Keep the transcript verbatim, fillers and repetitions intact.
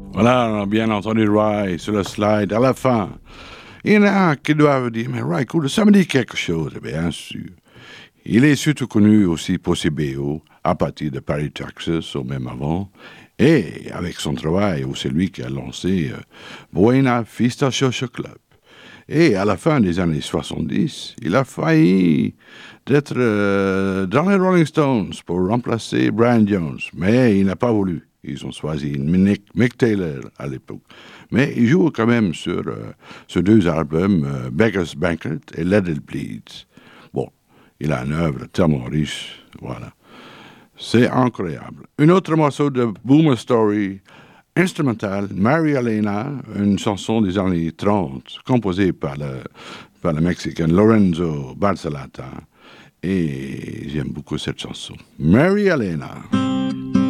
Voilà, on a bien entendu Ray sur le slide à la fin. Il y en a qui doivent dire, mais Ray Cooder, ça me dit quelque chose, bien sûr. Il est surtout connu aussi pour ses B O, à partir de Paris, Texas, ou même avant. Et avec son travail, c'est lui qui a lancé euh, Buena Vista Social Club. Et à la fin des années soixante-dix, il a failli d'être euh, dans les Rolling Stones pour remplacer Brian Jones, mais il n'a pas voulu. Ils ont choisi Mick, Mick Taylor à l'époque. Mais il joue quand même sur, euh, sur deux albums, euh, Beggar's Banquet et Let It Bleed. Bon, il a une œuvre tellement riche, voilà. C'est incroyable. Un autre morceau de Boomer Story, instrumental, Maria Elena, une chanson des années trente, composée par le, par le Mexicain Lorenzo Barcelata. Et j'aime beaucoup cette chanson. Maria Elena.